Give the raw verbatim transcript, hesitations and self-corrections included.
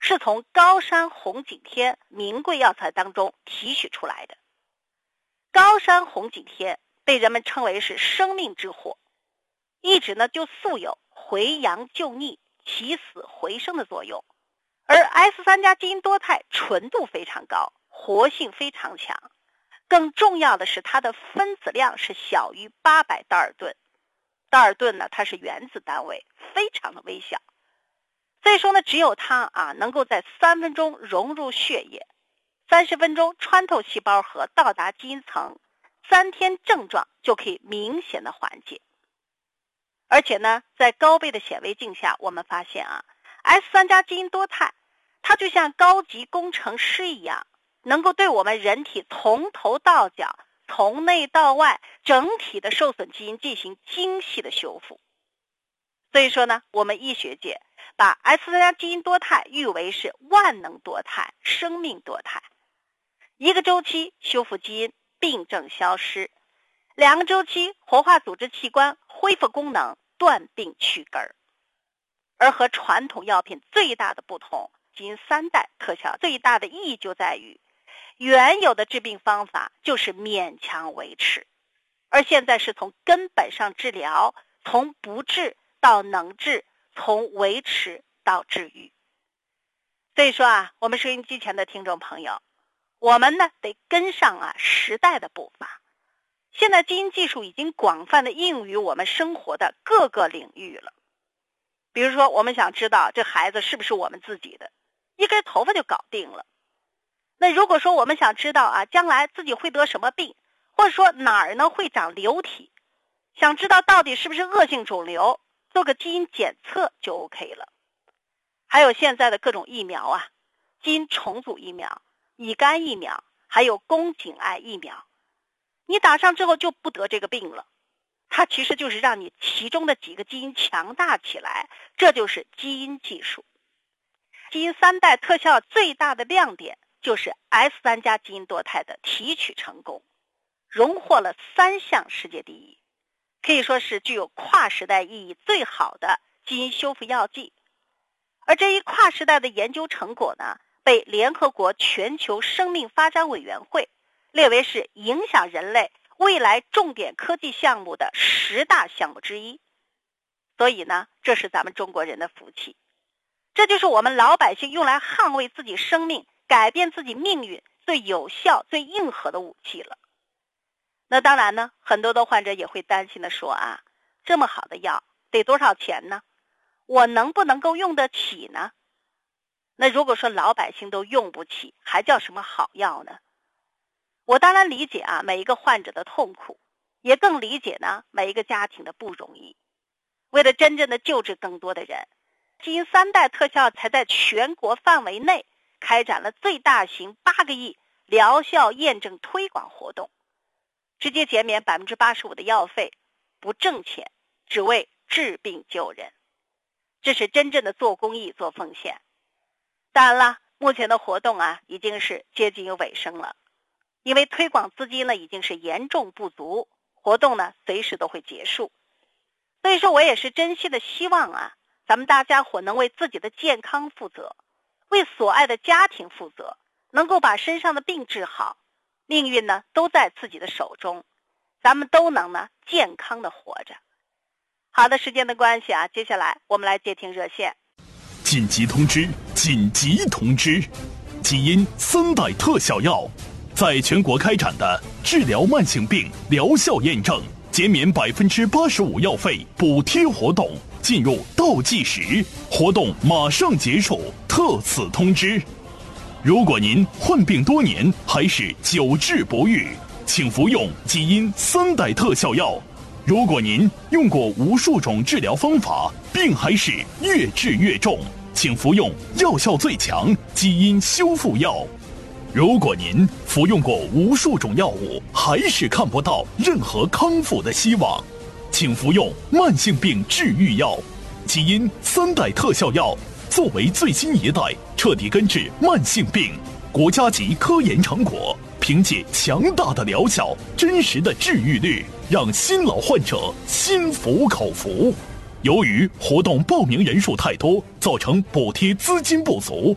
是从高山红景天名贵药材当中提取出来的。高山红景天被人们称为是生命之火，一直呢就素有回阳救逆、起死回生的作用。而 S 三 加基因多肽纯度非常高，活性非常强，更重要的是它的分子量是小于八百道尔顿。道尔顿呢，它是原子单位，非常的微小。所以说呢，只有它啊，能够在三分钟融入血液，三十分钟穿透细胞核到达基因层，三天症状就可以明显的缓解。而且呢，在高倍的显微镜下，我们发现啊 ，S 三 加基因多肽，它就像高级工程师一样，能够对我们人体从头到脚、从内到外整体的受损基因进行精细的修复。所以说呢，我们医学界把 S 三 加基因多肽誉为是万能多肽、生命多肽。一个周期修复基因，病症消失；两个周期活化组织器官，恢复功能，断病去根儿。而和传统药品最大的不同，基因三代特效最大的意义就在于，原有的治病方法就是勉强维持，而现在是从根本上治疗，从不治到能治，从维持到治愈。所以说啊，我们收音机前的听众朋友，我们呢得跟上啊时代的步伐。现在基因技术已经广泛的应用于我们生活的各个领域了。比如说，我们想知道这孩子是不是我们自己的，一根头发就搞定了。那如果说我们想知道啊，将来自己会得什么病，或者说哪儿呢会长瘤体，想知道到底是不是恶性肿瘤，做个基因检测就 OK 了。还有现在的各种疫苗啊，基因重组疫苗、乙肝疫苗，还有宫颈癌疫苗，你打上之后就不得这个病了。它其实就是让你其中的几个基因强大起来，这就是基因技术。基因三代特效最大的亮点就是 S 三 加基因多肽的提取成功，荣获了三项世界第一，可以说是具有跨时代意义最好的基因修复药剂。而这一跨时代的研究成果呢，被联合国全球生命发展委员会列为是影响人类未来重点科技项目的十大项目之一。所以呢，这是咱们中国人的福气，这就是我们老百姓用来捍卫自己生命、改变自己命运最有效、最硬核的武器了。那当然呢，很多的患者也会担心的说啊，这么好的药得多少钱呢？我能不能够用得起呢？那如果说老百姓都用不起，还叫什么好药呢？我当然理解啊每一个患者的痛苦，也更理解呢每一个家庭的不容易。为了真正的救治更多的人，基因三代特效才在全国范围内开展了最大型八个亿疗效验证推广活动，直接减免 百分之八十五 的药费，不挣钱，只为治病救人。这是真正的做公益、做奉献。当然了，目前的活动啊已经是接近于尾声了，因为推广资金呢已经是严重不足，活动呢随时都会结束。所以说我也是真心的希望啊，咱们大家伙能为自己的健康负责，为所爱的家庭负责，能够把身上的病治好，命运呢都在自己的手中，咱们都能呢健康的活着。好的，时间的关系啊，接下来我们来接听热线。 紧急通知！紧急通知！基因三代特效药在全国开展的治疗慢性病疗效验证减免 百分之八十五 药费补贴活动进入倒计时，活动马上结束，特此通知。如果您患病多年还是久治不愈，请服用基因三代特效药。如果您用过无数种治疗方法，病还是越治越重，请服用药效最强基因修复药。如果您服用过无数种药物，还是看不到任何康复的希望，请服用慢性病治愈药。基因三代特效药作为最新一代彻底根治慢性病国家级科研成果，凭借强大的疗效、真实的治愈率，让新老患者心服口服。由于活动报名人数太多，造成补贴资金不足，